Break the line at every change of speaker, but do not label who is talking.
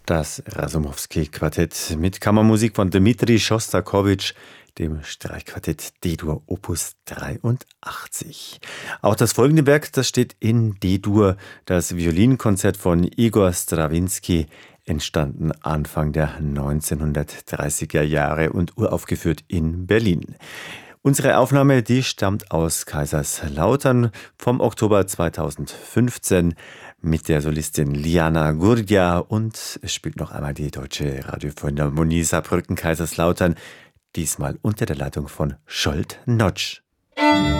Das Rasumowski-Quartett mit Kammermusik von Dmitri Schostakowitsch, dem Streichquartett D-Dur Opus 83. Auch das folgende Werk, das steht in D-Dur, das Violinkonzert von Igor Strawinski, entstanden Anfang der 1930er Jahre und uraufgeführt in Berlin. Unsere Aufnahme, die stammt aus Kaiserslautern vom Oktober 2015 mit der Solistin Liana Gurdia, und es spielt noch einmal die Deutsche Radiophilharmonie Saarbrücken Kaiserslautern, diesmal unter der Leitung von Scholt Notsch.